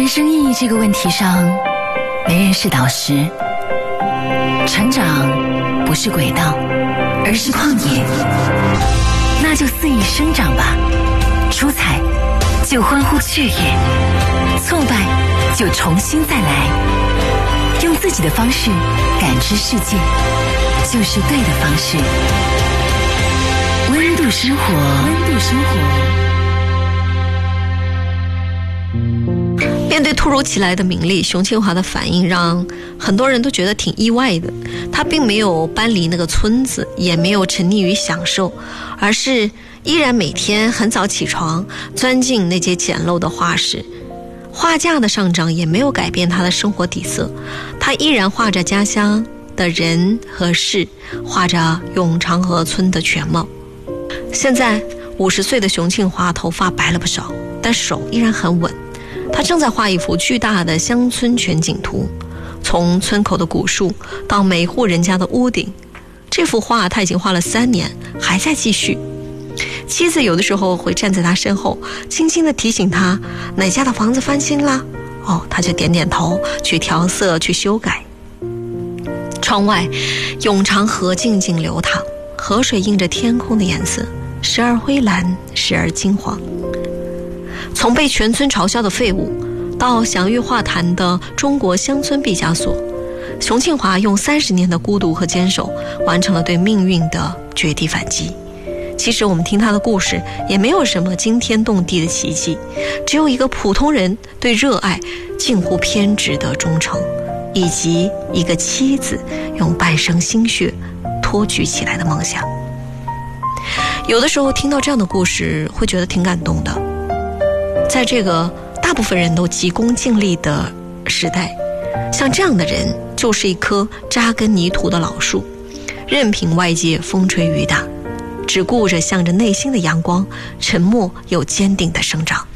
人生意义这个问题上，没人是导师。成长不是轨道，而是旷野。那就肆意生长吧，出彩就欢呼雀跃，挫败就重新再来，用自己的方式感知世界，就是对的方式。温度生活，温度生活。 面对突如其来的名利，熊庆华的反应让很多人都觉得挺意外的。他并没有搬离那个村子，也没有沉溺于享受，而是依然每天很早起床，钻进那间简陋的画室。画价的上涨也没有改变他的生活底色，他依然画着家乡的人和事，画着永长河村的全貌。现在50岁的熊庆华头发白了不少，但手依然很稳。他正在画一幅巨大的乡村全景图，从村口的古树到每户人家的屋顶。这幅画他已经画了3年，还在继续。妻子有的时候会站在他身后，轻轻地提醒他哪家的房子翻新啦，他就点点头，去调色，去修改。窗外永长河静静流淌，河水映着天空的颜色，时而灰蓝，时而金黄。从被全村嘲笑的废物，到享誉画坛的中国乡村毕加索，熊庆华用30年的孤独和坚守，完成了对命运的绝地反击。其实我们听他的故事，也没有什么惊天动地的奇迹，只有一个普通人对热爱近乎偏执的忠诚，以及一个妻子用半生心血托举起来的梦想。有的时候听到这样的故事，会觉得挺感动的。在这个大部分人都急功近利的时代，像这样的人就是一棵扎根泥土的老树，任凭外界风吹雨打，只顾着向着内心的阳光，沉默又坚定地生长。